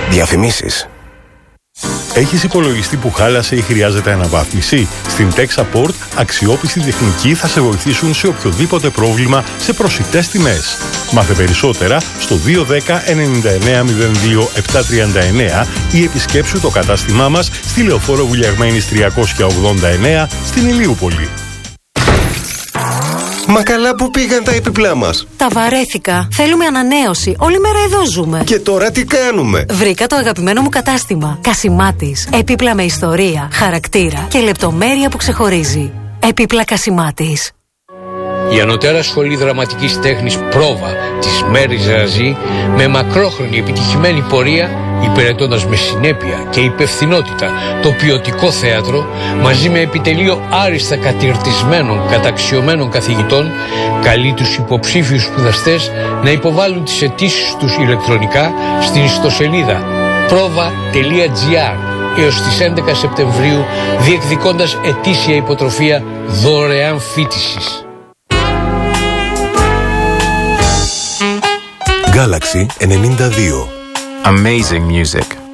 Διαφημίσεις. Έχεις υπολογιστή που χάλασε ή χρειάζεται αναβάθμιση? Στην Tech Support, αξιόπιστοι τεχνικοί θα σε βοηθήσουν σε οποιοδήποτε πρόβλημα σε προσιτές τιμές. Μάθε περισσότερα στο 210 9902 739 ή επισκέψου το κατάστημά μας στη Λεωφόρο Βουλιαγμένης 389 στην Ηλίουπολη. Μα καλά που πήγαν τα έπιπλά μας. Τα βαρέθηκα. Θέλουμε ανανέωση. Όλη μέρα εδώ ζούμε. Και τώρα τι κάνουμε? Βρήκα το αγαπημένο μου κατάστημα. Κασιμάτης. Έπιπλα με ιστορία, χαρακτήρα και λεπτομέρεια που ξεχωρίζει. Έπιπλα Κασιμάτης. Η Ανωτέρα Σχολή Δραματικής Τέχνης Πρόβα της Μέρης Ραζή, με μακρόχρονη επιτυχημένη πορεία, υπηρετώντας με συνέπεια και υπευθυνότητα το ποιοτικό θέατρο, μαζί με επιτελείο άριστα κατηρτισμένων καταξιωμένων καθηγητών, καλεί τους υποψήφιους σπουδαστές να υποβάλουν τις αιτήσεις τους ηλεκτρονικά στην ιστοσελίδα prova.gr έως τις 11 Σεπτεμβρίου, διεκδικώντας ετήσια υποτροφία δωρεάν φοιτησης. Galaxy 92. Amazing music.